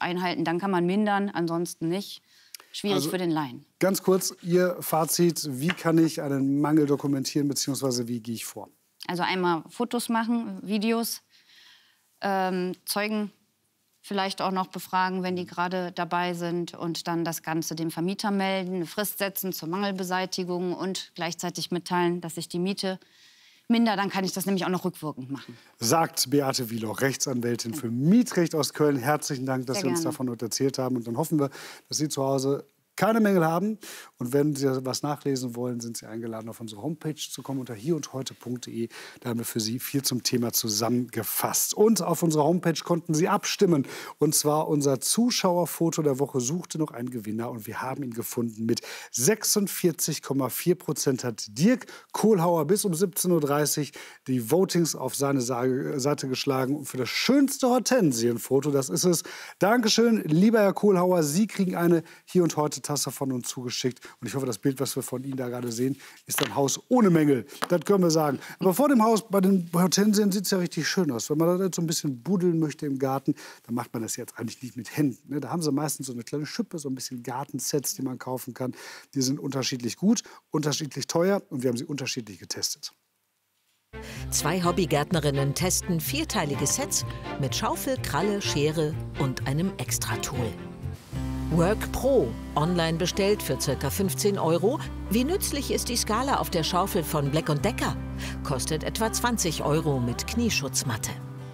einhalten, dann kann man mindern, ansonsten nicht. Schwierig Also, für den Laien. Ganz kurz, Ihr Fazit, wie kann ich einen Mangel dokumentieren, beziehungsweise wie gehe ich vor? Also einmal Fotos machen, Videos, Zeugen vielleicht auch noch befragen, wenn die gerade dabei sind und dann das Ganze dem Vermieter melden, eine Frist setzen zur Mangelbeseitigung und gleichzeitig mitteilen, dass ich die Miete minder, dann kann ich das nämlich auch noch rückwirkend machen. Sagt Beate Wieloch, Rechtsanwältin für Mietrecht aus Köln. Herzlichen Dank, dass Sie uns gerne. davon erzählt haben. Und dann hoffen wir, dass Sie zu Hause keine Mängel haben. Und wenn Sie was nachlesen wollen, sind Sie eingeladen, auf unsere Homepage zu kommen unter hierundheute.de. Da haben wir für Sie viel zum Thema zusammengefasst. Und auf unserer Homepage konnten Sie abstimmen. Und zwar unser Zuschauerfoto der Woche suchte noch einen Gewinner. Und wir haben ihn gefunden. Mit 46,4% hat Dirk Kohlhauer bis um 17:30 Uhr die Votings auf seine Seite geschlagen. Und für das schönste Hortensienfoto, das ist es. Dankeschön, lieber Herr Kohlhauer. Sie kriegen eine Hier und Heute Tasse von uns zugeschickt. Und ich hoffe, das Bild, was wir von Ihnen da gerade sehen, ist ein Haus ohne Mängel. Das können wir sagen. Aber vor dem Haus, bei den Hortensien, sieht es ja richtig schön aus. Wenn man da jetzt so ein bisschen buddeln möchte im Garten, dann macht man das jetzt eigentlich nicht mit Händen. Ne? Da haben sie meistens so eine kleine Schippe, so ein bisschen Gartensets, die man kaufen kann. Die sind unterschiedlich gut, unterschiedlich teuer und wir haben sie unterschiedlich getestet. 2 Hobbygärtnerinnen testen 4-teilige Sets mit Schaufel, Kralle, Schere und einem Extra-Tool. Work Pro, online bestellt für ca. 15 €. Wie nützlich ist die Skala auf der Schaufel von Black & Decker? Kostet etwa 20 € mit Knieschutzmatte.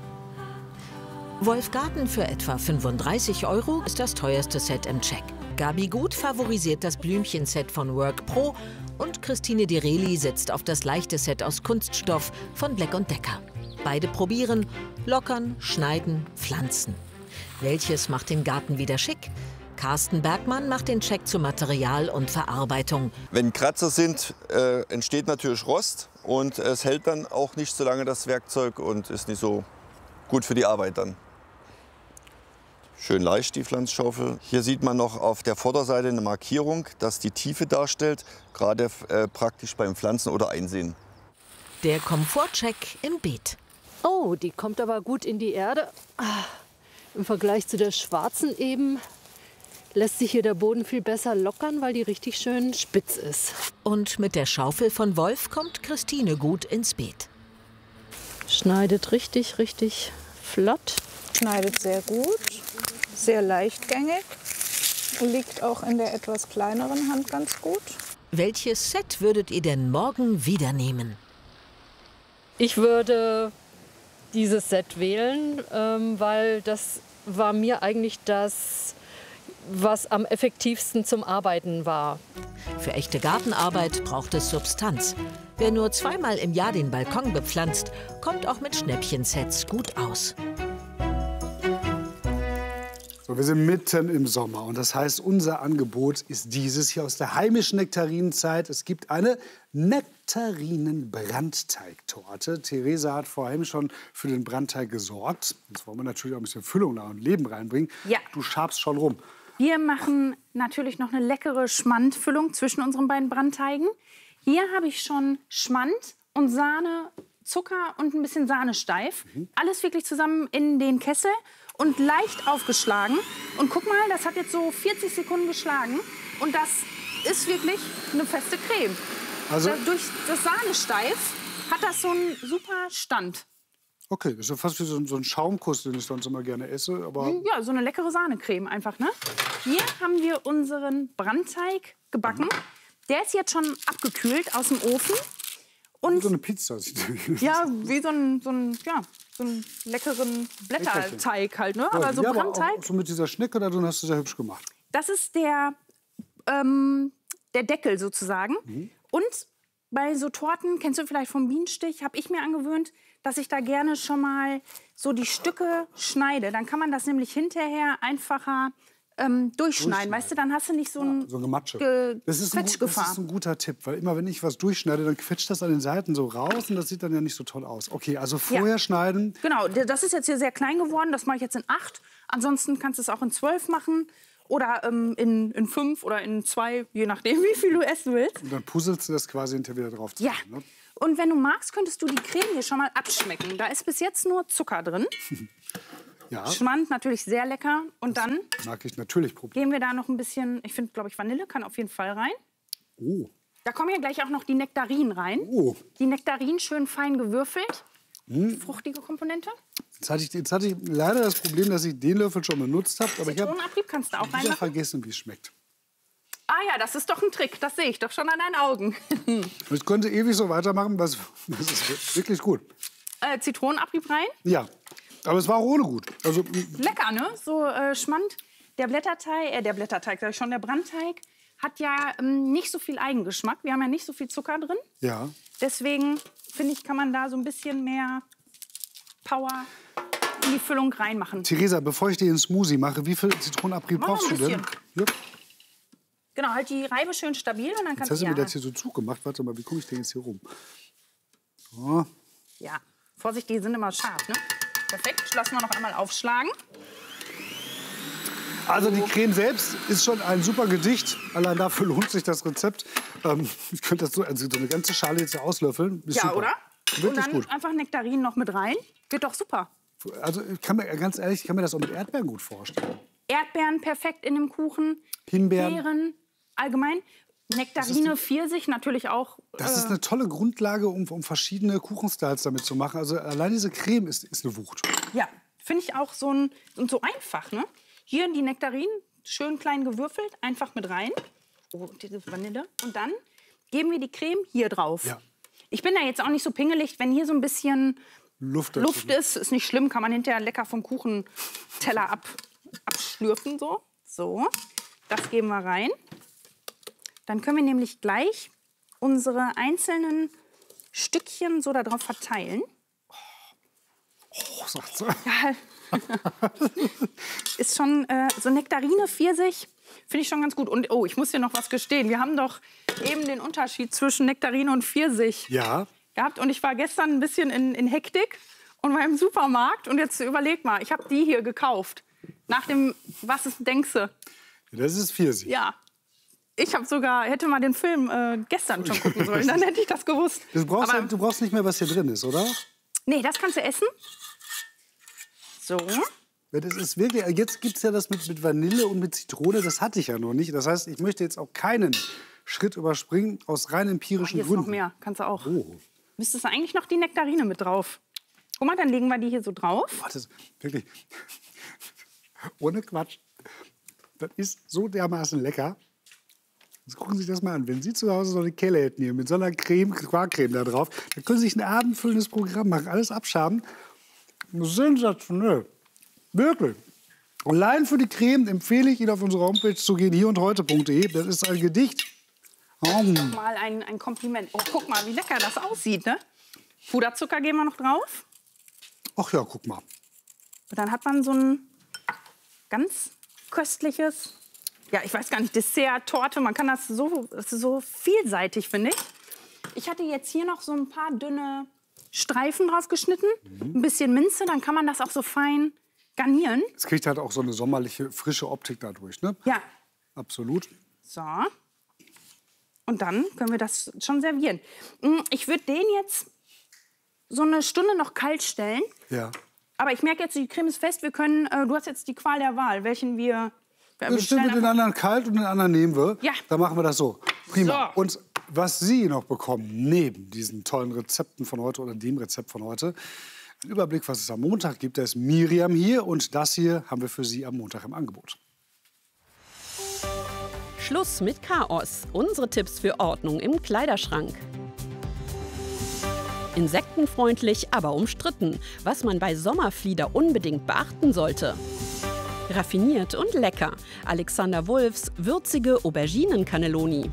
Wolfgarten für etwa 35 € ist das teuerste Set im Check. Gabi Gut favorisiert das Blümchenset von Work Pro und Christine Direli setzt auf das leichte Set aus Kunststoff von Black & Decker. Beide probieren, lockern, schneiden, pflanzen. Welches macht den Garten wieder schick? Carsten Bergmann macht den Check zu Material und Verarbeitung. Wenn Kratzer sind, entsteht natürlich Rost und es hält dann auch nicht so lange das Werkzeug und ist nicht so gut für die Arbeit dann. Schön leicht die Pflanzschaufel. Hier sieht man noch auf der Vorderseite eine Markierung, das die Tiefe darstellt, gerade praktisch beim Pflanzen oder Einsehen. Der Komfortcheck im Beet. Oh, die kommt aber gut in die Erde. Im Vergleich zu der schwarzen eben lässt sich hier der Boden viel besser lockern, weil die richtig schön spitz ist. Und mit der Schaufel von Wolf kommt Christine gut ins Beet. Schneidet richtig, richtig flott. Schneidet sehr gut, sehr leichtgängig, liegt auch in der etwas kleineren Hand ganz gut. Welches Set würdet ihr denn morgen wieder nehmen? Ich würde dieses Set wählen, weil das war mir eigentlich das, was am effektivsten zum Arbeiten war. Für echte Gartenarbeit braucht es Substanz. Wer nur 2-mal im Jahr den Balkon bepflanzt, kommt auch mit Schnäppchensets gut aus. So, wir sind mitten im Sommer und das heißt, unser Angebot ist dieses hier aus der heimischen Nektarinenzeit. Es gibt eine Nektarinen-Brandteigtorte. Theresa hat vorhin schon für den Brandteig gesorgt. Jetzt wollen wir natürlich auch ein bisschen Füllung und Leben reinbringen. Ja. Du schabst schon rum. Wir machen natürlich noch eine leckere Schmandfüllung zwischen unseren beiden Brandteigen. Hier habe ich schon Schmand und Sahne, Zucker und ein bisschen Sahnesteif. Alles wirklich zusammen in den Kessel und leicht aufgeschlagen. Und guck mal, das hat jetzt so 40 Sekunden geschlagen. Und das ist wirklich eine feste Creme. Also, durch das Sahnesteif hat das so einen super Stand. okay, das ist ja fast wie so ein Schaumkuss, den ich sonst immer gerne esse. Aber Ja, so eine leckere Sahnecreme einfach, ne? Hier haben wir unseren Brandteig gebacken. Der ist jetzt schon abgekühlt aus dem Ofen. Und wie so eine Pizza. ja, wie so einen leckeren Blätterteig halt, ne? Aber so ja, Brandteig. aber auch so mit dieser Schnecke da drin hast du sehr hübsch gemacht. Das ist der Deckel sozusagen. Und bei so Torten, kennst du vielleicht vom Bienenstich, habe ich mir angewöhnt, dass ich da gerne schon mal so die Stücke schneide. Dann kann man das nämlich hinterher einfacher durchschneiden. Weißt du, dann hast du nicht so ein so Gematsche. Das ist Quetschgefahr. ein guter Tipp, weil immer wenn ich was durchschneide, dann quetscht das an den Seiten so raus und das sieht dann ja nicht so toll aus. Okay, also vorher schneiden. Genau, das ist jetzt hier sehr klein geworden, das mache ich jetzt in 8. Ansonsten kannst du es auch in 12 machen oder in 5 oder in 2, je nachdem, wie viel du essen willst. Und dann puzzelst du das quasi hinterher wieder drauf. Ja. Ne? Und wenn du magst, könntest du die Creme hier schon mal abschmecken. Da ist bis jetzt nur Zucker drin. Ja. Schmand natürlich sehr lecker. Und dann Mag ich natürlich probieren. geben wir da noch ein bisschen, ich finde, glaube ich, Vanille kann auf jeden Fall rein. Oh. Da kommen ja gleich auch noch die Nektarinen rein. Oh. Die Nektarinen schön fein gewürfelt. Fruchtige Komponente. Jetzt hatte ich leider das Problem, dass ich den Löffel schon benutzt habe. Aber ich habe Zitronenabrieb kannst du auch wieder reinmachen. vergessen, wie es schmeckt. Ah ja, das ist doch ein Trick. Das sehe ich doch schon an deinen Augen. Ich könnte ewig so weitermachen. Das ist wirklich gut. Zitronenabrieb rein. Ja, aber es war auch ohne gut. Also, Lecker, ne? So Schmand. Der Blätterteig, sag ich schon, der Brandteig hat ja nicht so viel Eigengeschmack. Wir haben ja nicht so viel Zucker drin. ja. Deswegen, finde ich, kann man da so ein bisschen mehr Power in die Füllung reinmachen. Theresa, bevor ich dir den Smoothie mache, wie viel Zitronenabrieb Mach noch brauchst du ein denn? Ja. Genau, halt die Reibe schön stabil und dann Jetzt kannst hast du du mir das hier so zugemacht. Warte mal, wie komme ich denn jetzt hier rum? Oh. Ja, Vorsicht, die sind immer scharf, ne? Perfekt, lassen wir noch einmal aufschlagen. Also die Creme selbst ist schon ein super Gedicht. Allein dafür lohnt sich das Rezept. Ich könnte das so eine ganze Schale jetzt hier auslöffeln. Ist Ja, super. oder? Wirklich und dann gut. einfach Nektarinen noch mit rein. Wird doch super. Also ganz ehrlich, ich kann mir das auch mit Erdbeeren gut vorstellen. Erdbeeren perfekt in dem Kuchen. Himbeeren. Beeren allgemein. Nektarine, Pfirsich natürlich auch. Das ist eine tolle Grundlage, um verschiedene Kuchenstyles damit zu machen. Also allein diese Creme ist eine Wucht. Ja, finde ich auch so einfach, ne? Hier die Nektarinen, schön klein gewürfelt, einfach mit rein. Oh, diese Vanille. Und dann geben wir die Creme hier drauf. Ja. Ich bin da jetzt auch nicht so pingelig, wenn hier so ein bisschen Luft ist nicht schlimm, kann man hinterher lecker vom Kuchenteller abschlürfen. So, das geben wir rein. Dann können wir nämlich gleich unsere einzelnen Stückchen so darauf verteilen. Oh, sagt sie. Ja, ist schon so Nektarine, Pfirsich, finde ich schon ganz gut. Und oh, ich muss dir noch was gestehen. Wir haben doch eben den Unterschied zwischen Nektarine und Pfirsich Ja. gehabt. Und ich war gestern ein bisschen in Hektik und war im Supermarkt. Und jetzt überleg mal, ich habe die hier gekauft. Nach dem, denkst du? Das ist Pfirsich. Ja. Ich hätte mal den Film gestern schon gucken sollen. Dann hätte ich das gewusst. Du brauchst nicht mehr, was hier drin ist, oder? Nee, das kannst du essen. So. Ja, das ist wirklich, jetzt gibt es ja das mit Vanille und mit Zitrone, das hatte ich ja noch nicht. Das heißt, ich möchte jetzt auch keinen Schritt überspringen, aus rein empirischen Hier ist Gründen. noch mehr, kannst du auch. Oh. Müsstest du eigentlich noch die Nektarine mit drauf. Guck mal, dann legen wir die hier so drauf. Boah, das ist wirklich, ohne Quatsch, das ist so dermaßen lecker. Jetzt gucken Sie sich das mal an. Wenn Sie zu Hause so eine Kelle hätten hier mit so einer Quarkcreme da drauf, dann können Sie sich ein abendfüllendes Programm machen, alles abschaben. Sensationell. Wirklich. Allein für die Creme empfehle ich Ihnen, auf unsere Homepage zu gehen, hierundheute.de. Das ist ein Gedicht. Mal ein Kompliment. Oh, guck mal, wie lecker das aussieht, ne? Puderzucker geben wir noch drauf. Ach ja, guck mal. Und dann hat man so ein ganz köstliches, ja, ich weiß gar nicht, Dessert, Torte. Man kann das ist so vielseitig, finde ich. Ich hatte jetzt hier noch so ein paar dünne Streifen drauf geschnitten. Ein bisschen Minze, dann kann man das auch so fein garnieren. Es kriegt halt auch so eine sommerliche, frische Optik dadurch, ne? Ja. Absolut. So. Und dann können wir das schon servieren. Ich würde den jetzt so eine Stunde noch kalt stellen. Ja. Aber ich merke jetzt, die Creme ist fest. Wir können, du hast jetzt die Qual der Wahl, welchen wir Jetzt stellen wir den anderen kalt und den anderen nehmen wir. Ja. Dann machen wir das so. Prima. So. Und was Sie noch bekommen, neben diesen tollen Rezepten von heute oder dem Rezept von heute, ein Überblick, was es am Montag gibt. Da ist Miriam hier und das hier haben wir für Sie am Montag im Angebot. Schluss mit Chaos. Unsere Tipps für Ordnung im Kleiderschrank. Insektenfreundlich, aber umstritten. Was man bei Sommerflieder unbedingt beachten sollte. Raffiniert und lecker. Alexander Wulffs würzige Auberginen-Cannelloni.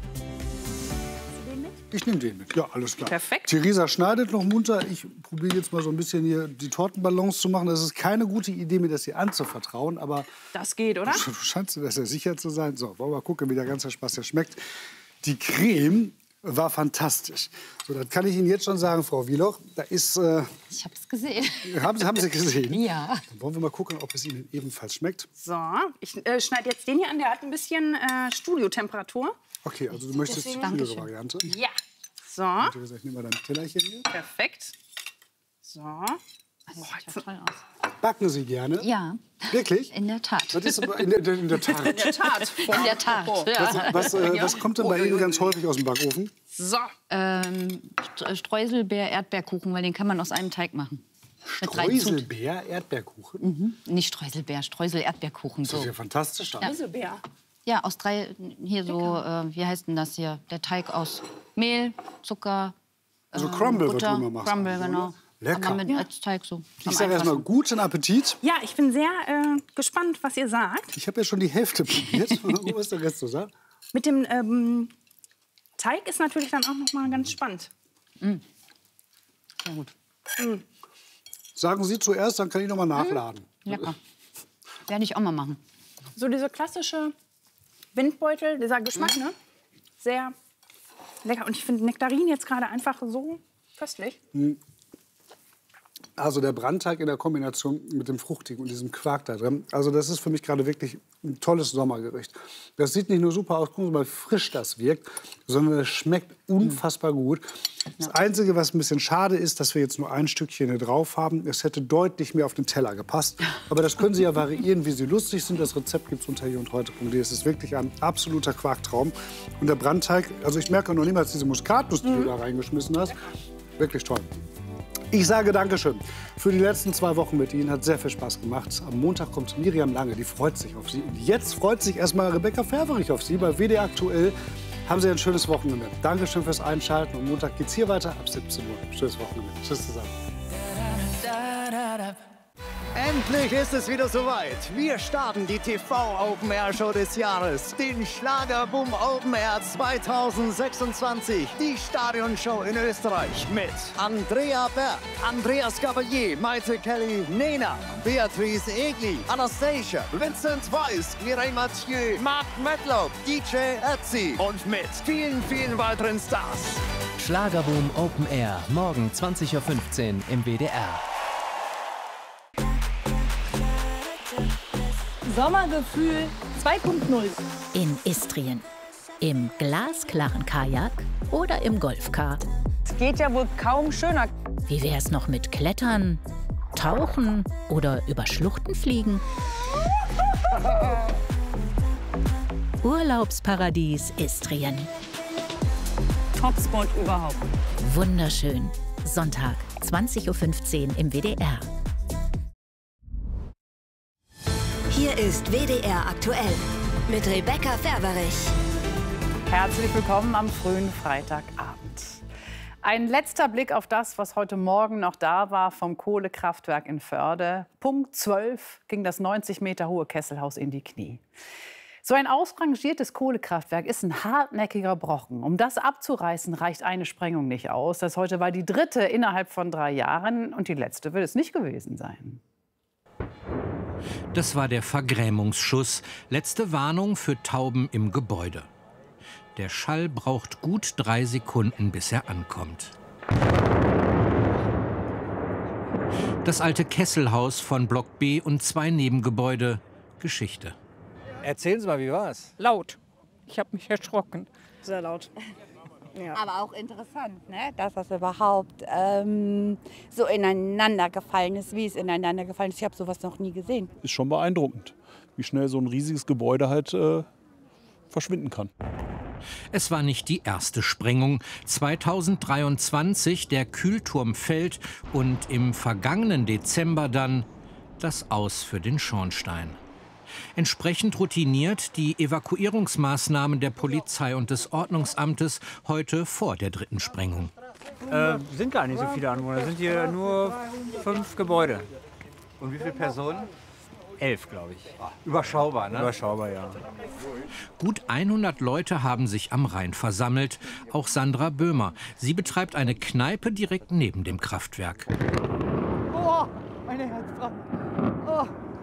Ich nehme den mit. Ja, alles klar. Perfekt. Theresa schneidet noch munter. Ich probiere jetzt mal so ein bisschen hier die Tortenballons zu machen. Das ist keine gute Idee, mir das hier anzuvertrauen, aber Das geht, oder? du scheinst dir das ja sicher zu sein. So, wollen wir mal gucken, wie der ganze Spaß hier schmeckt. Die Creme war fantastisch. So, das kann ich Ihnen jetzt schon sagen, Frau Wieloch. Da ist, Ich habe es gesehen. haben Sie gesehen? Ja. Dann wollen wir mal gucken, ob es Ihnen ebenfalls schmeckt. So, ich schneide jetzt den hier an. Der hat ein bisschen Studiotemperatur. Okay, also du möchtest die frühere Dankeschön. Variante. Ja. So, Theresa, ich nehme mal dein Tellerchen hier. perfekt. So. Das sieht ja toll aus. Backen Sie gerne? Ja. Wirklich? In der Tat. Das ist aber in der Tat. In der Tat. In der Tat. Ja. Was kommt denn bei Ihnen ganz häufig aus dem Backofen? So. Streuselbeer, Erdbeerkuchen, weil den kann man aus einem Teig machen. Streuselbeer, Erdbeerkuchen? Nicht Streuselbeer, Streusel-Erdbeerkuchen. Das ist ja fantastisch. Dann. Streuselbeer. Ja, aus 3, hier so, wie heißt denn das hier? Der Teig aus Mehl, Zucker, Also Crumble, Butter, was du immer machst. Crumble, genau. Lecker. Aber mit als Teig so. Ich sage erstmal guten Appetit. Ja, ich bin sehr gespannt, was ihr sagt. Ich habe ja schon die Hälfte probiert. Was der Rest so sagt. Mit dem Teig ist natürlich dann auch noch mal ganz spannend. Sehr gut. Sagen Sie zuerst, dann kann ich noch mal nachladen. Lecker. Werde ich auch mal machen. So diese klassische Windbeutel, dieser Geschmack, ne? Sehr lecker. Und ich finde Nektarin jetzt gerade einfach so köstlich. Also der Brandteig in der Kombination mit dem Fruchtigen und diesem Quark da drin. Also das ist für mich gerade wirklich ein tolles Sommergericht. Das sieht nicht nur super aus, gucken Sie mal, wie frisch das wirkt, sondern es schmeckt unfassbar gut. Das Einzige, was ein bisschen schade ist, dass wir jetzt nur ein Stückchen hier drauf haben. Es hätte deutlich mehr auf den Teller gepasst. Aber das können Sie ja variieren, wie Sie lustig sind. Das Rezept gibt es unter hierundheute.de. Es ist wirklich ein absoluter Quarktraum. Und der Brandteig, also ich merke noch niemals diese Muskatnuss, die du da reingeschmissen hast. Wirklich toll. Ich sage Dankeschön für die letzten 2 Wochen mit Ihnen. Hat sehr viel Spaß gemacht. Am Montag kommt Miriam Lange, die freut sich auf Sie. Und jetzt freut sich erstmal Rebecca Ferverich auf Sie. Bei WDR Aktuell haben Sie ein schönes Wochenende. Dankeschön fürs Einschalten. Und Montag geht's hier weiter ab 17 Uhr. Schönes Wochenende. Tschüss zusammen. Endlich ist es wieder soweit. Wir starten die TV-Open-Air-Show des Jahres. Den Schlagerboom Open Air 2026. Die Stadionshow in Österreich mit Andrea Berg, Andreas Gabalier, Maite Kelly, Nena, Beatrice Egli, Anastasia, Vincent Weiss, Mireille Mathieu, Mark Medlock, DJ Ötzi und mit vielen, vielen weiteren Stars. Schlagerboom Open Air, morgen 20:15 Uhr im WDR. Sommergefühl 2.0. In Istrien. Im glasklaren Kajak oder im Golfcar. Es geht ja wohl kaum schöner. Wie wär's noch mit Klettern, Tauchen oder über Schluchten fliegen? Urlaubsparadies Istrien. Topspot überhaupt. Wunderschön. Sonntag, 20:15 Uhr im WDR. Hier ist WDR aktuell mit Rebecca Ferverich. Herzlich willkommen am frühen Freitagabend. Ein letzter Blick auf das, was heute Morgen noch da war vom Kohlekraftwerk in Förde. Punkt 12 ging das 90 Meter hohe Kesselhaus in die Knie. So ein ausrangiertes Kohlekraftwerk ist ein hartnäckiger Brocken. Um das abzureißen, reicht eine Sprengung nicht aus. Das heute war die 3. innerhalb von 3 Jahren und die letzte wird es nicht gewesen sein. Das war der Vergrämungsschuss. Letzte Warnung für Tauben im Gebäude. Der Schall braucht gut 3 Sekunden, bis er ankommt. Das alte Kesselhaus von Block B und 2 Nebengebäude. Geschichte. Erzählen Sie mal, wie war's? Laut. Ich habe mich erschrocken. Sehr laut. Ja. Aber auch interessant, ne? Dass das überhaupt so ineinander gefallen ist, wie es ineinander gefallen ist. Ich habe sowas noch nie gesehen. Ist schon beeindruckend, wie schnell so ein riesiges Gebäude halt verschwinden kann. Es war nicht die erste Sprengung. 2023 der Kühlturm fällt und im vergangenen Dezember dann das Aus für den Schornstein. Entsprechend routiniert die Evakuierungsmaßnahmen der Polizei und des Ordnungsamtes heute vor der 3. Sprengung. Sind gar nicht so viele Anwohner. Es sind hier nur 5 Gebäude. Und wie viele Personen? 11, glaube ich. Überschaubar, ne? Überschaubar, ja. Gut 100 Leute haben sich am Rhein versammelt. Auch Sandra Böhmer. Sie betreibt eine Kneipe direkt neben dem Kraftwerk. Oh, meine Herzfrau. Oh.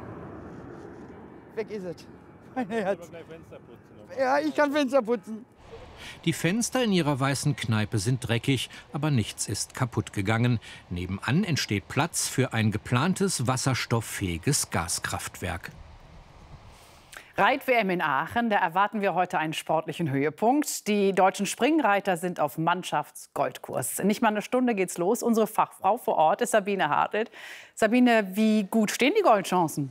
Weg ist es. Mein Herz. Ja, ich kann Fenster putzen. Die Fenster in ihrer weißen Kneipe sind dreckig, aber nichts ist kaputt gegangen. Nebenan entsteht Platz für ein geplantes wasserstofffähiges Gaskraftwerk. Reit-WM in Aachen, da erwarten wir heute einen sportlichen Höhepunkt. Die deutschen Springreiter sind auf Mannschaftsgoldkurs. In nicht mal eine Stunde geht's los. Unsere Fachfrau vor Ort ist Sabine Hartelt. Sabine, wie gut stehen die Goldchancen?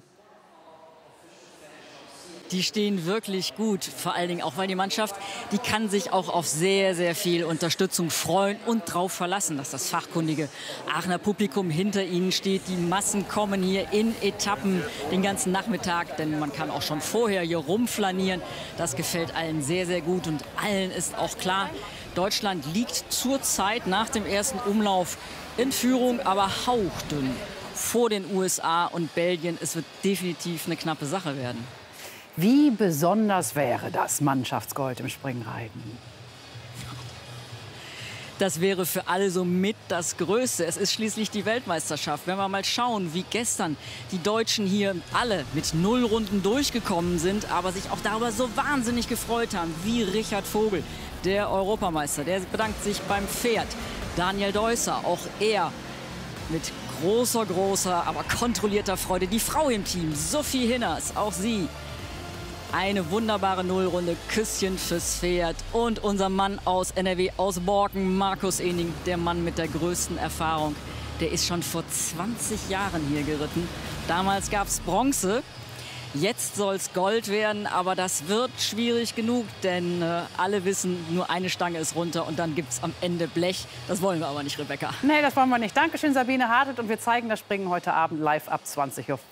Die stehen wirklich gut, vor allen Dingen auch, weil die Mannschaft, die kann sich auch auf sehr, sehr viel Unterstützung freuen und darauf verlassen, dass das fachkundige Aachener Publikum hinter ihnen steht. Die Massen kommen hier in Etappen den ganzen Nachmittag, denn man kann auch schon vorher hier rumflanieren. Das gefällt allen sehr, sehr gut und allen ist auch klar, Deutschland liegt zurzeit nach dem ersten Umlauf in Führung, aber hauchdünn vor den USA und Belgien. Es wird definitiv eine knappe Sache werden. Wie besonders wäre das Mannschaftsgold im Springreiten? Das wäre für alle so mit das Größte. Es ist schließlich die Weltmeisterschaft. Wenn wir mal schauen, wie gestern die Deutschen hier alle mit 0 Runden durchgekommen sind, aber sich auch darüber so wahnsinnig gefreut haben, wie Richard Vogel, der Europameister. Der bedankt sich beim Pferd. Daniel Deusser, auch er mit großer, aber kontrollierter Freude. Die Frau im Team, Sophie Hinners, auch sie. Eine wunderbare Nullrunde, Küsschen fürs Pferd. Und unser Mann aus NRW, aus Borken, Markus Ening, der Mann mit der größten Erfahrung. Der ist schon vor 20 Jahren hier geritten. Damals gab es Bronze. Jetzt soll es Gold werden, aber das wird schwierig genug, denn alle wissen, nur eine Stange ist runter und dann gibt es am Ende Blech. Das wollen wir aber nicht, Rebecca. Nee, das wollen wir nicht. Dankeschön, Sabine Hartelt. Und wir zeigen das Springen heute Abend live ab 20:15 Uhr.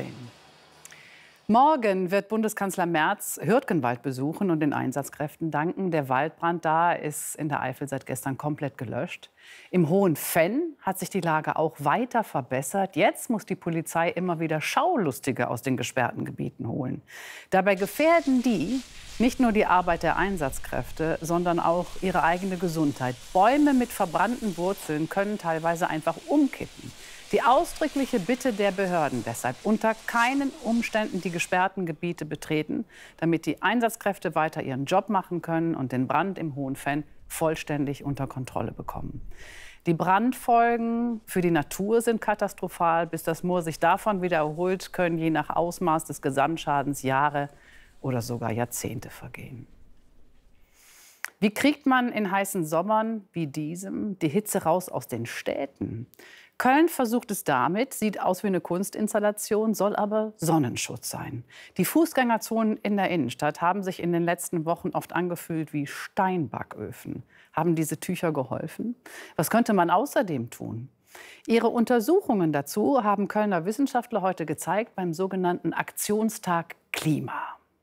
Morgen wird Bundeskanzler Merz Hürtgenwald besuchen und den Einsatzkräften danken. Der Waldbrand da ist in der Eifel seit gestern komplett gelöscht. Im Hohenfenn hat sich die Lage auch weiter verbessert. Jetzt muss die Polizei immer wieder Schaulustige aus den gesperrten Gebieten holen. Dabei gefährden die nicht nur die Arbeit der Einsatzkräfte, sondern auch ihre eigene Gesundheit. Bäume mit verbrannten Wurzeln können teilweise einfach umkippen. Die ausdrückliche Bitte der Behörden deshalb, unter keinen Umständen die gesperrten Gebiete betreten, damit die Einsatzkräfte weiter ihren Job machen können und den Brand im Hohenfenn vollständig unter Kontrolle bekommen. Die Brandfolgen für die Natur sind katastrophal. Bis das Moor sich davon wieder erholt, können je nach Ausmaß des Gesamtschadens Jahre oder sogar Jahrzehnte vergehen. Wie kriegt man in heißen Sommern wie diesem die Hitze raus aus den Städten? Köln versucht es damit, sieht aus wie eine Kunstinstallation, soll aber Sonnenschutz sein. Die Fußgängerzonen in der Innenstadt haben sich in den letzten Wochen oft angefühlt wie Steinbacköfen. Haben diese Tücher geholfen? Was könnte man außerdem tun? Ihre Untersuchungen dazu haben Kölner Wissenschaftler heute gezeigt beim sogenannten Aktionstag Klima.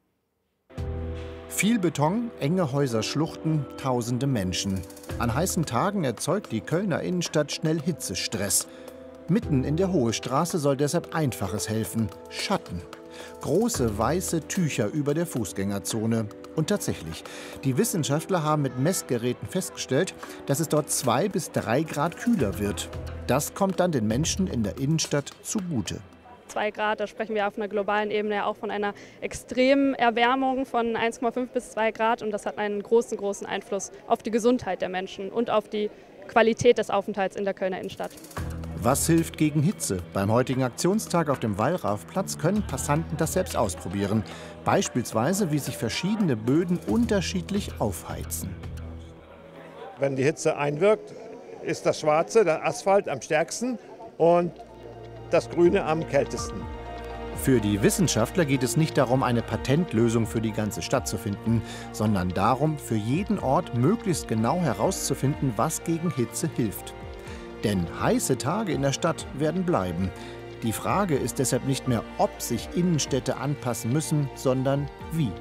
Viel Beton, enge Häuser, Schluchten, tausende Menschen. An heißen Tagen erzeugt die Kölner Innenstadt schnell Hitzestress. Mitten in der Hohe Straße soll deshalb Einfaches helfen: Schatten. Große weiße Tücher über der Fußgängerzone. Und tatsächlich, die Wissenschaftler haben mit Messgeräten festgestellt, dass es dort 2 bis 3 Grad kühler wird. Das kommt dann den Menschen in der Innenstadt zugute. 2 Grad, da sprechen wir auf einer globalen Ebene ja auch von einer extremen Erwärmung von 1,5 bis 2 Grad. Und das hat einen großen Einfluss auf die Gesundheit der Menschen und auf die Qualität des Aufenthalts in der Kölner Innenstadt. Was hilft gegen Hitze? Beim heutigen Aktionstag auf dem Wallrafplatz können Passanten das selbst ausprobieren. Beispielsweise, wie sich verschiedene Böden unterschiedlich aufheizen. Wenn die Hitze einwirkt, ist das Schwarze, der Asphalt, am stärksten und das Grüne am kältesten. Für die Wissenschaftler geht es nicht darum, eine Patentlösung für die ganze Stadt zu finden, sondern darum, für jeden Ort möglichst genau herauszufinden, was gegen Hitze hilft. Denn heiße Tage in der Stadt werden bleiben. Die Frage ist deshalb nicht mehr, ob sich Innenstädte anpassen müssen, sondern wie.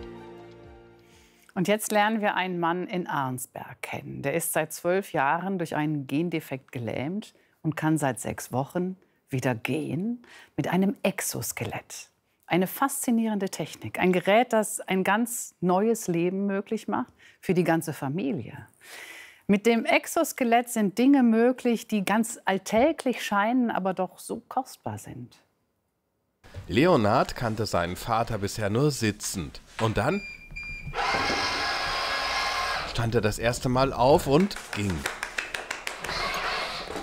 Und jetzt lernen wir einen Mann in Arnsberg kennen. Der ist seit 12 Jahren durch einen Gendefekt gelähmt und kann seit 6 Wochen wieder gehen mit einem Exoskelett. Eine faszinierende Technik, ein Gerät, das ein ganz neues Leben möglich macht für die ganze Familie. Mit dem Exoskelett sind Dinge möglich, die ganz alltäglich scheinen, aber doch so kostbar sind. Leonhard kannte seinen Vater bisher nur sitzend. Und dann stand er das erste Mal auf und ging.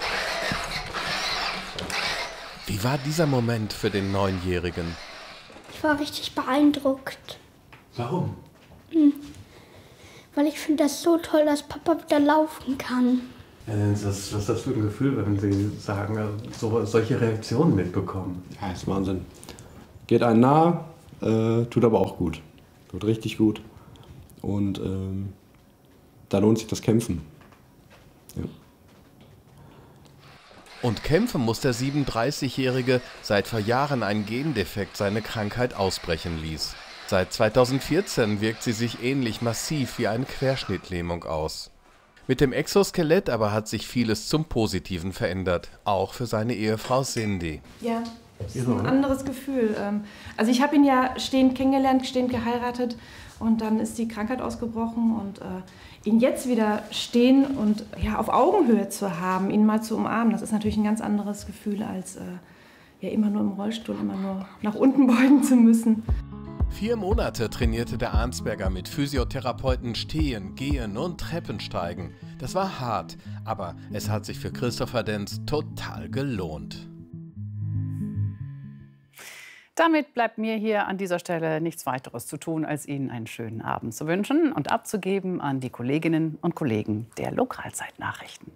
Wie war dieser Moment für den 9-Jährigen? Ich war richtig beeindruckt. Warum? Weil ich finde das so toll, dass Papa wieder laufen kann. Ja, was ist das für ein Gefühl, wenn Sie sagen, solche Reaktionen mitbekommen? Ja, ist Wahnsinn. Geht einem nah, tut aber auch gut. Tut richtig gut. Und da lohnt sich das Kämpfen. Ja. Und kämpfen muss der 37-Jährige, seit vor Jahren ein Gendefekt seine Krankheit ausbrechen ließ. Seit 2014 wirkt sie sich ähnlich massiv wie eine Querschnittlähmung aus. Mit dem Exoskelett aber hat sich vieles zum Positiven verändert, auch für seine Ehefrau Cindy. Ja, das ist ein anderes Gefühl. Also ich habe ihn ja stehend kennengelernt, stehend geheiratet und dann ist die Krankheit ausgebrochen und ihn jetzt wieder stehen und ja, auf Augenhöhe zu haben, ihn mal zu umarmen, das ist natürlich ein ganz anderes Gefühl, als ja, immer nur im Rollstuhl, immer nur nach unten beugen zu müssen. 4 Monate trainierte der Arnsberger mit Physiotherapeuten Stehen, Gehen und Treppensteigen. Das war hart, aber es hat sich für Christopher Denz total gelohnt. Damit bleibt mir hier an dieser Stelle nichts weiteres zu tun, als Ihnen einen schönen Abend zu wünschen und abzugeben an die Kolleginnen und Kollegen der Lokalzeitnachrichten.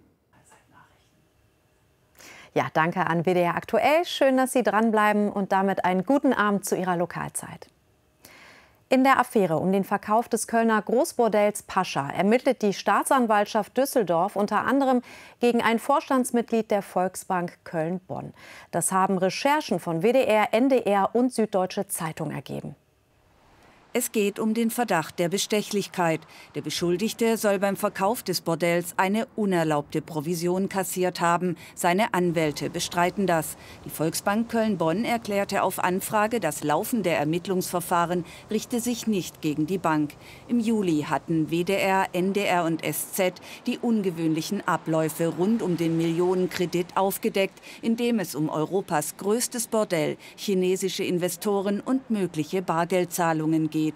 Ja, danke an WDR Aktuell. Schön, dass Sie dranbleiben und damit einen guten Abend zu Ihrer Lokalzeit. In der Affäre um den Verkauf des Kölner Großbordells Pascha ermittelt die Staatsanwaltschaft Düsseldorf unter anderem gegen ein Vorstandsmitglied der Volksbank Köln-Bonn. Das haben Recherchen von WDR, NDR und Süddeutsche Zeitung ergeben. Es geht um den Verdacht der Bestechlichkeit. Der Beschuldigte soll beim Verkauf des Bordells eine unerlaubte Provision kassiert haben. Seine Anwälte bestreiten das. Die Volksbank Köln-Bonn erklärte auf Anfrage, das laufende Ermittlungsverfahren richte sich nicht gegen die Bank. Im Juli hatten WDR, NDR und SZ die ungewöhnlichen Abläufe rund um den Millionenkredit aufgedeckt, in dem es um Europas größtes Bordell, chinesische Investoren und mögliche Bargeldzahlungen geht.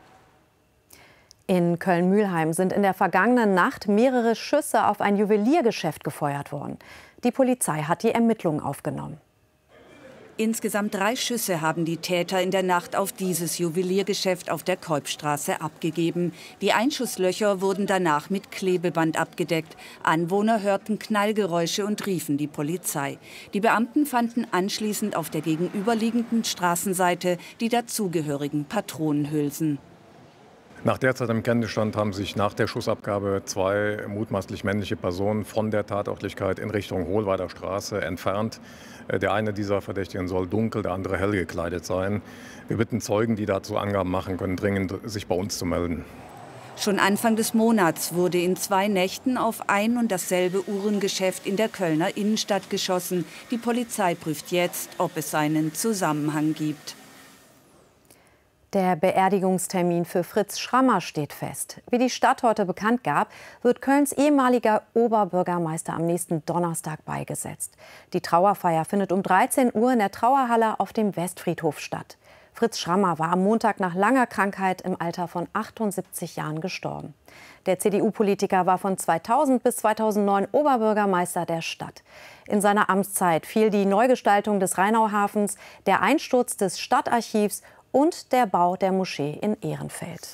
In Köln-Mülheim sind in der vergangenen Nacht mehrere Schüsse auf ein Juweliergeschäft gefeuert worden. Die Polizei hat die Ermittlungen aufgenommen. Insgesamt 3 Schüsse haben die Täter in der Nacht auf dieses Juweliergeschäft auf der Kolbstraße abgegeben. Die Einschusslöcher wurden danach mit Klebeband abgedeckt. Anwohner hörten Knallgeräusche und riefen die Polizei. Die Beamten fanden anschließend auf der gegenüberliegenden Straßenseite die dazugehörigen Patronenhülsen. Nach derzeitigem Kenntnisstand haben sich nach der Schussabgabe 2 mutmaßlich männliche Personen von der Tatortlichkeit in Richtung Hohlweider Straße entfernt. Der eine dieser Verdächtigen soll dunkel, der andere hell gekleidet sein. Wir bitten Zeugen, die dazu Angaben machen können, dringend sich bei uns zu melden. Schon Anfang des Monats wurde in 2 Nächten auf ein und dasselbe Uhrengeschäft in der Kölner Innenstadt geschossen. Die Polizei prüft jetzt, ob es einen Zusammenhang gibt. Der Beerdigungstermin für Fritz Schrammer steht fest. Wie die Stadt heute bekannt gab, wird Kölns ehemaliger Oberbürgermeister am nächsten Donnerstag beigesetzt. Die Trauerfeier findet um 13 Uhr in der Trauerhalle auf dem Westfriedhof statt. Fritz Schrammer war am Montag nach langer Krankheit im Alter von 78 Jahren gestorben. Der CDU-Politiker war von 2000 bis 2009 Oberbürgermeister der Stadt. In seiner Amtszeit fiel die Neugestaltung des Rheinauhafens, der Einsturz des Stadtarchivs und der Bau der Moschee in Ehrenfeld.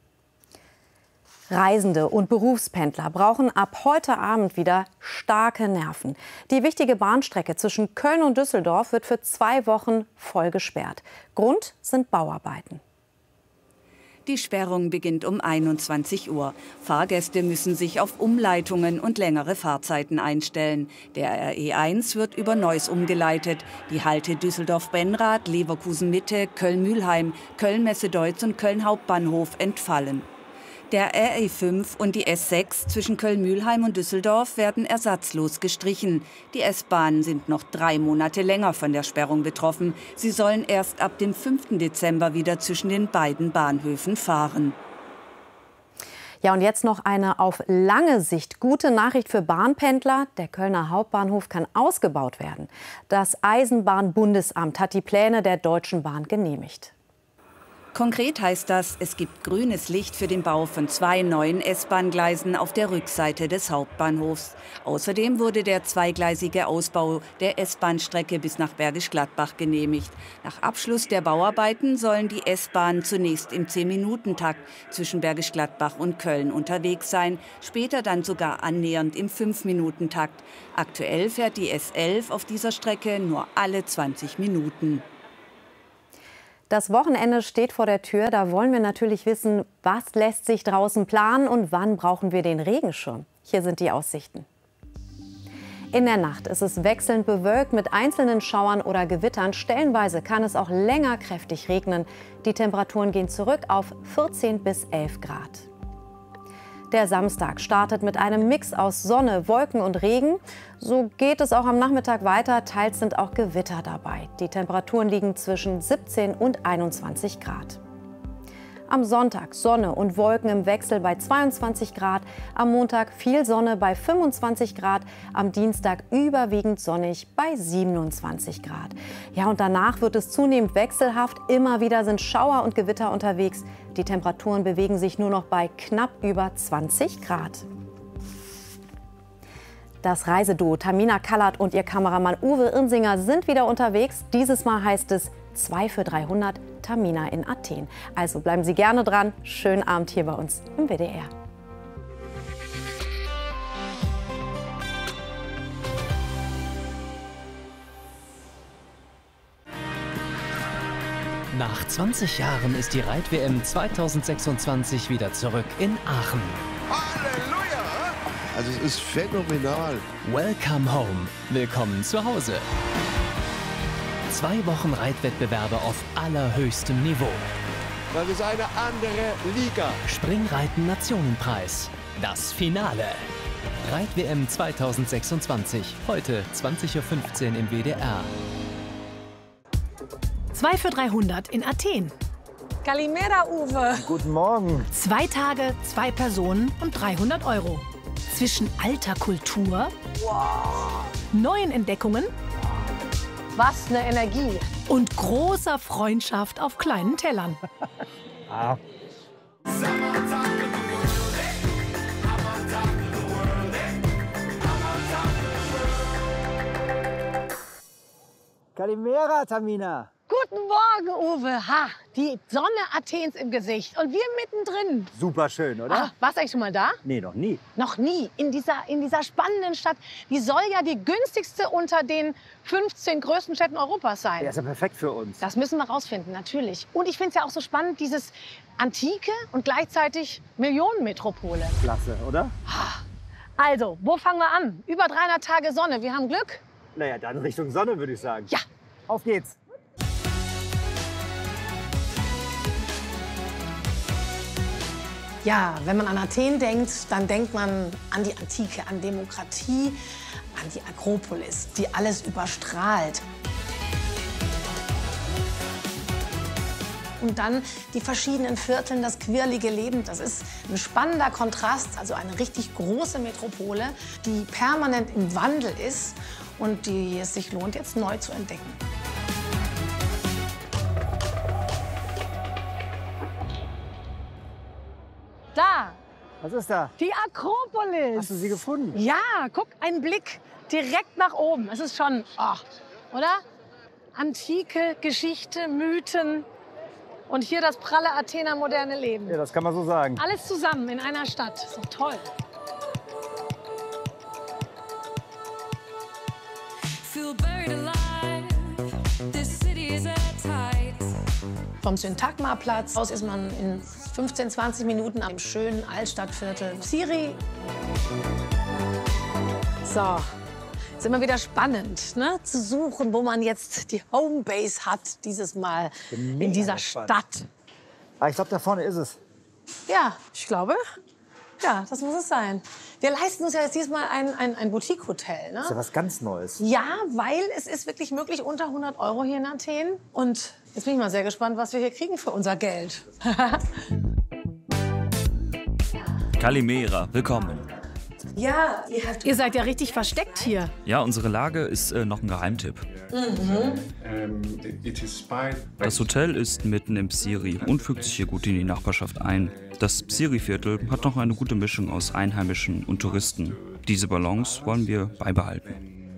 Reisende und Berufspendler brauchen ab heute Abend wieder starke Nerven. Die wichtige Bahnstrecke zwischen Köln und Düsseldorf wird für 2 Wochen voll gesperrt. Grund sind Bauarbeiten. Die Sperrung beginnt um 21 Uhr. Fahrgäste müssen sich auf Umleitungen und längere Fahrzeiten einstellen. Der RE1 wird über Neuss umgeleitet. Die Halte Düsseldorf-Benrath, Leverkusen-Mitte, Köln-Mülheim, Köln-Messe-Deutz und Köln-Hauptbahnhof entfallen. Der RE5 und die S6 zwischen Köln-Mülheim und Düsseldorf werden ersatzlos gestrichen. Die S-Bahnen sind noch 3 Monate länger von der Sperrung betroffen. Sie sollen erst ab dem 5. Dezember wieder zwischen den beiden Bahnhöfen fahren. Ja, und jetzt noch eine auf lange Sicht gute Nachricht für Bahnpendler. Der Kölner Hauptbahnhof kann ausgebaut werden. Das Eisenbahnbundesamt hat die Pläne der Deutschen Bahn genehmigt. Konkret heißt das, es gibt grünes Licht für den Bau von 2 neuen S-Bahn-Gleisen auf der Rückseite des Hauptbahnhofs. Außerdem wurde der zweigleisige Ausbau der S-Bahn-Strecke bis nach Bergisch Gladbach genehmigt. Nach Abschluss der Bauarbeiten sollen die S-Bahnen zunächst im 10-Minuten-Takt zwischen Bergisch Gladbach und Köln unterwegs sein, später dann sogar annähernd im 5-Minuten-Takt. Aktuell fährt die S11 auf dieser Strecke nur alle 20 Minuten. Das Wochenende steht vor der Tür. Da wollen wir natürlich wissen, was lässt sich draußen planen und wann brauchen wir den Regenschirm. Hier sind die Aussichten. In der Nacht ist es wechselnd bewölkt mit einzelnen Schauern oder Gewittern. Stellenweise kann es auch länger kräftig regnen. Die Temperaturen gehen zurück auf 14 bis 11 Grad. Der Samstag startet mit einem Mix aus Sonne, Wolken und Regen. So geht es auch am Nachmittag weiter. Teils sind auch Gewitter dabei. Die Temperaturen liegen zwischen 17 und 21 Grad. Am Sonntag Sonne und Wolken im Wechsel bei 22 Grad. Am Montag viel Sonne bei 25 Grad. Am Dienstag überwiegend sonnig bei 27 Grad. Ja, und danach wird es zunehmend wechselhaft. Immer wieder sind Schauer und Gewitter unterwegs. Die Temperaturen bewegen sich nur noch bei knapp über 20 Grad. Das Reiseduo Tamina Kallert und ihr Kameramann Uwe Irnsinger sind wieder unterwegs. Dieses Mal heißt es 2 für 300 Tamina in Athen. Also bleiben Sie gerne dran. Schönen Abend hier bei uns im WDR. Nach 20 Jahren ist die Reit-WM 2026 wieder zurück in Aachen. Halleluja! Also es ist phänomenal. Welcome home. Willkommen zu Hause. 2 Wochen Reitwettbewerbe auf allerhöchstem Niveau. Das ist eine andere Liga. Springreiten Nationenpreis. Das Finale. Reit-WM 2026. Heute 20:15 Uhr im WDR. 2 für 300 in Athen. Kalimera, Uwe. Guten Morgen. 2 Tage, 2 Personen und 300 €. Zwischen alter Kultur, neuen Entdeckungen, Was eine Energie. und großer Freundschaft auf kleinen Tellern. Kalimera, Tamina. Guten Morgen, Uwe. Ha, die Sonne Athens im Gesicht und wir mittendrin. Super schön, oder? Ah, warst du eigentlich schon mal da? Nee, noch nie. Noch nie. In dieser spannenden Stadt. Die soll ja die günstigste unter den 15 größten Städten Europas sein. Ja, ist ja perfekt für uns. Das müssen wir rausfinden, natürlich. Und ich finde es ja auch so spannend, dieses Antike und gleichzeitig Millionenmetropole. Klasse, oder? Also, wo fangen wir an? Über 300 Tage Sonne. Wir haben Glück. Naja, dann Richtung Sonne, würde ich sagen. Ja. Auf geht's. Ja, wenn man an Athen denkt, dann denkt man an die Antike, an Demokratie, an die Akropolis, die alles überstrahlt. Und dann die verschiedenen Vierteln, das quirlige Leben. Das ist ein spannender Kontrast, also eine richtig große Metropole, die permanent im Wandel ist und die es sich lohnt, jetzt neu zu entdecken. Da. Was ist da? Die Akropolis. Hast du sie gefunden? Ja, guck, ein Blick direkt nach oben. Es ist schon, oder? Antike, Geschichte, Mythen und hier das pralle Athener moderne Leben. Ja, das kann man so sagen. Alles zusammen in einer Stadt. Ist doch toll. Vom Syntagma-Platz aus ist man in 15, 20 Minuten am schönen Altstadtviertel Siri. So, ist immer wieder spannend, ne? Zu suchen, wo man jetzt die Homebase hat, dieses Mal in dieser Stadt. Ich glaube, da vorne ist es. Ja, ich glaube, ja, das muss es sein. Wir leisten uns ja jetzt diesmal ein Boutique-Hotel, ne? Das ist ja was ganz Neues. Ja, weil es ist wirklich möglich unter 100 € hier in Athen. Und jetzt bin ich mal sehr gespannt, was wir hier kriegen für unser Geld. Kalimera, willkommen. Ja, Ihr seid ja richtig versteckt hier. Ja, unsere Lage ist noch ein Geheimtipp. Das Hotel ist mitten im Psiri und fügt sich hier gut in die Nachbarschaft ein. Das Psiri-Viertel hat noch eine gute Mischung aus Einheimischen und Touristen. Diese Balance wollen wir beibehalten.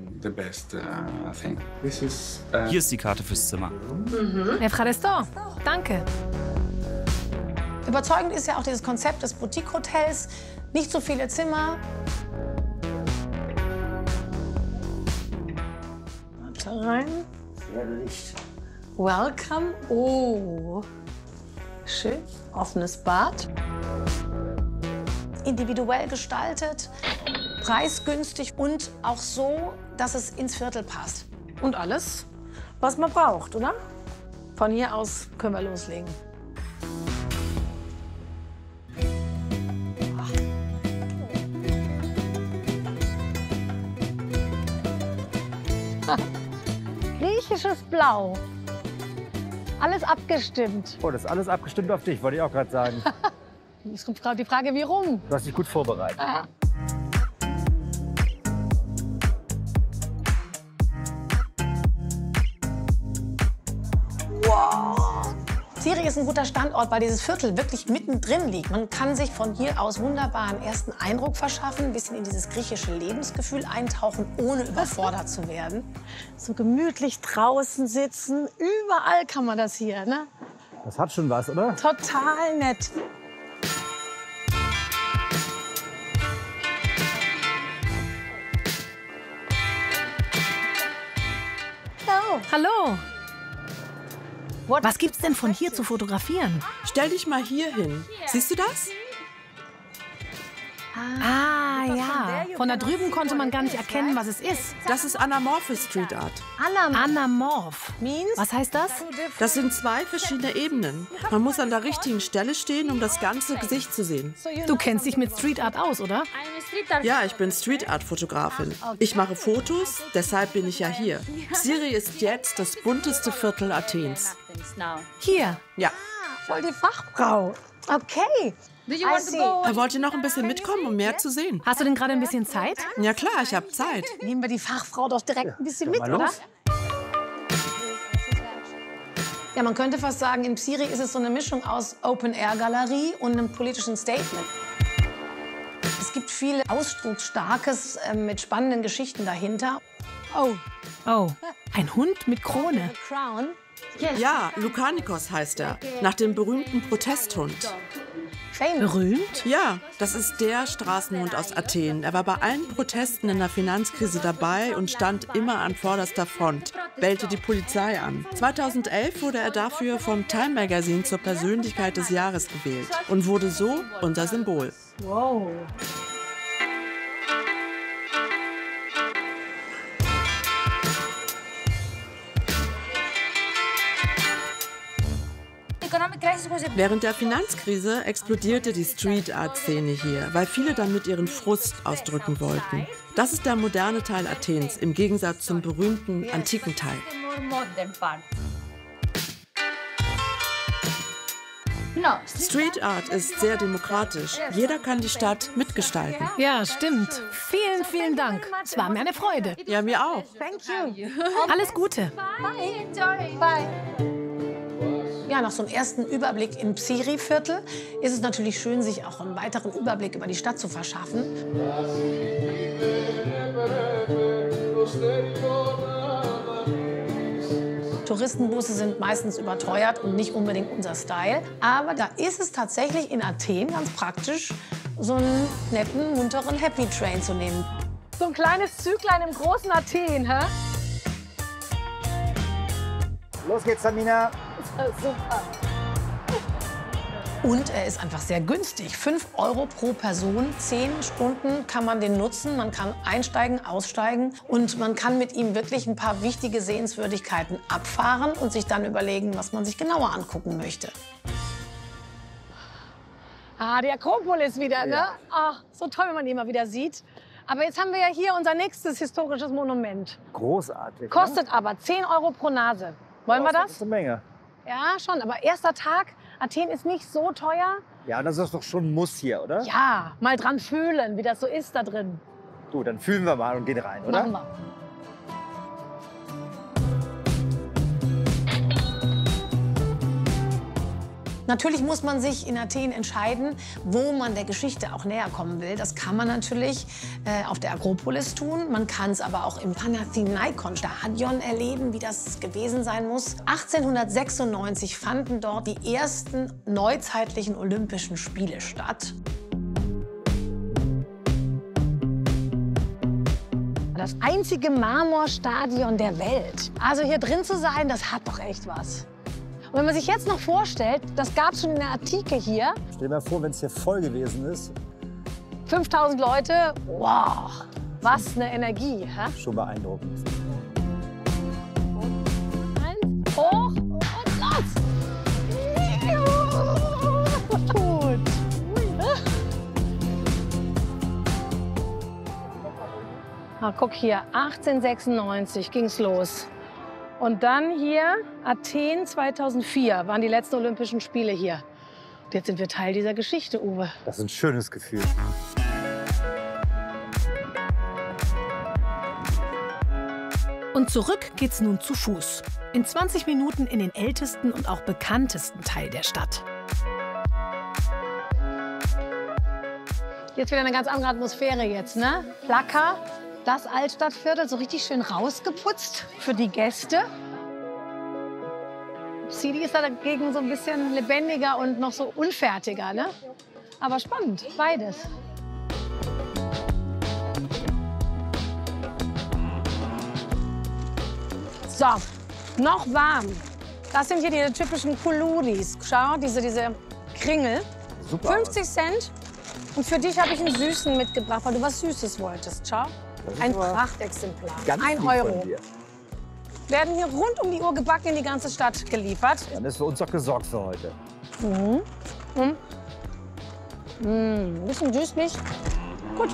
Hier ist die Karte fürs Zimmer. Efrardesto, danke. Überzeugend ist ja auch dieses Konzept des Boutique-Hotels. Nicht so viele Zimmer. Warte rein. Licht. Welcome. Oh, schön. Offenes Bad. Individuell gestaltet, preisgünstig und auch so, dass es ins Viertel passt. Und alles, was man braucht, oder? Von hier aus können wir loslegen. Griechisches Blau. Alles abgestimmt. Oh, das ist alles abgestimmt auf dich, wollte ich auch gerade sagen. Es kommt die Frage, wie rum? Du hast dich gut vorbereitet. Aha. Wow. Psiri ist ein guter Standort, weil dieses Viertel wirklich mittendrin liegt. Man kann sich von hier aus wunderbar einen ersten Eindruck verschaffen, ein bisschen in dieses griechische Lebensgefühl eintauchen, ohne überfordert zu werden. So gemütlich draußen sitzen, überall kann man das hier, ne? Das hat schon was, oder? Total nett. Hallo. Was gibt's denn von hier zu fotografieren? Stell dich mal hier hin. Siehst du das? Ah, ja. Von da drüben konnte man gar nicht erkennen, was es ist. Das ist anamorphe Street Art. Anamorph. Was heißt das? Das sind zwei verschiedene Ebenen. Man muss an der richtigen Stelle stehen, um das ganze Gesicht zu sehen. Du kennst dich mit Street Art aus, oder? Ja, ich bin Street Art Fotografin. Ich mache Fotos, deshalb bin ich ja hier. Psiri ist jetzt das bunteste Viertel Athens. Hier? Ja. Voll die Fachfrau. Okay. Wollt ihr noch ein bisschen mitkommen, um mehr zu sehen? Hast du denn gerade ein bisschen Zeit? Ja klar, ich habe Zeit. Nehmen wir die Fachfrau doch direkt ein bisschen mit, oder? Ja, man könnte fast sagen, in Psiri ist es so eine Mischung aus Open-Air-Galerie und einem politischen Statement. Es gibt viel Ausdrucksstarkes mit spannenden Geschichten dahinter. Oh, ein Hund mit Krone. Ja, Lukanikos heißt er, nach dem berühmten Protesthund. Berühmt? Ja, das ist der Straßenhund aus Athen. Er war bei allen Protesten in der Finanzkrise dabei und stand immer an vorderster Front, bellte die Polizei an. 2011 wurde er dafür vom Time Magazine zur Persönlichkeit des Jahres gewählt und wurde so unser Symbol. Wow. Während der Finanzkrise explodierte die Street-Art-Szene hier, weil viele damit ihren Frust ausdrücken wollten. Das ist der moderne Teil Athens, im Gegensatz zum berühmten antiken Teil. Street Art ist sehr demokratisch. Jeder kann die Stadt mitgestalten. Ja, stimmt. Vielen, vielen Dank. Es war mir eine Freude. Ja, mir auch. Thank you. Alles Gute. Bye. Enjoy. Bye. Ja, nach so einem ersten Überblick im Psiri-Viertel ist es natürlich schön, sich auch einen weiteren Überblick über die Stadt zu verschaffen. Touristenbusse sind meistens überteuert und nicht unbedingt unser Style. Aber da ist es tatsächlich in Athen ganz praktisch, so einen netten, munteren Happy Train zu nehmen. So ein kleines Züglein im großen Athen, hä? Los geht's, Samina. Super. Und er ist einfach sehr günstig. 5 € pro Person, 10 Stunden kann man den nutzen. Man kann einsteigen, aussteigen und man kann mit ihm wirklich ein paar wichtige Sehenswürdigkeiten abfahren und sich dann überlegen, was man sich genauer angucken möchte. Ah, die Akropolis wieder, ne? Ach, so toll, wenn man die mal wieder sieht. Aber jetzt haben wir ja hier unser nächstes historisches Monument. Großartig. Kostet aber 10 € pro Nase. Wollen wir das? Das ist eine Menge. Ja, schon. Aber erster Tag, Athen ist nicht so teuer. Ja, das ist doch schon ein Muss hier, oder? Ja, mal dran fühlen, wie das so ist da drin. Gut, dann fühlen wir mal und gehen rein, oder? Machen wir. Natürlich muss man sich in Athen entscheiden, wo man der Geschichte auch näher kommen will. Das kann man natürlich auf der Akropolis tun. Man kann es aber auch im Panathinaikon-Stadion erleben, wie das gewesen sein muss. 1896 fanden dort die ersten neuzeitlichen Olympischen Spiele statt. Das einzige Marmorstadion der Welt. Also hier drin zu sein, das hat doch echt was. Und wenn man sich jetzt noch vorstellt, das gab es schon in der Antike hier. Stell dir mal vor, wenn es hier voll gewesen ist. 5000 Leute, wow, was eine Energie. Hä? Schon beeindruckend. Eins, hoch und los! Gut. Ah, guck hier, 1896 ging's los. Und dann hier, Athen 2004, waren die letzten Olympischen Spiele hier. Und jetzt sind wir Teil dieser Geschichte, Uwe. Das ist ein schönes Gefühl. Und zurück geht's nun zu Fuß. In 20 Minuten in den ältesten und auch bekanntesten Teil der Stadt. Jetzt wieder eine ganz andere Atmosphäre jetzt, ne? Plaka, das Altstadtviertel, so richtig schön rausgeputzt für die Gäste. City ist da dagegen so ein bisschen lebendiger und noch so unfertiger, ne? Aber spannend, beides. So, noch warm. Das sind hier die typischen Kuluris. Schau, diese Kringel. Super. 50 Cent. Und für dich habe ich einen süßen mitgebracht, weil du was Süßes wolltest. Schau. Ein Prachtexemplar. 1 Euro. Werden hier rund um die Uhr gebacken in die ganze Stadt geliefert. Dann ist für uns doch gesorgt für heute. Mhm. Ein bisschen süßlich.